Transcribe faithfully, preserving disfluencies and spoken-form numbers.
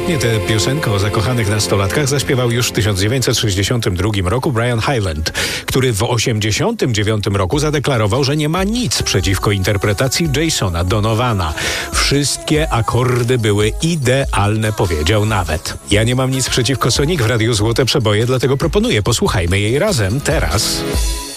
Ostatnie tę piosenkę o zakochanych nastolatkach zaśpiewał już w tysiąc dziewięćset sześćdziesiątym drugim roku Brian Hyland, który w osiemdziesiątym dziewiątym roku zadeklarował, że nie ma nic przeciwko interpretacji Jasona Donovana. Wszystkie akordy były idealne, powiedział nawet. Ja nie mam nic przeciwko Sonic w Radiu Złote Przeboje, dlatego proponuję, posłuchajmy jej razem teraz.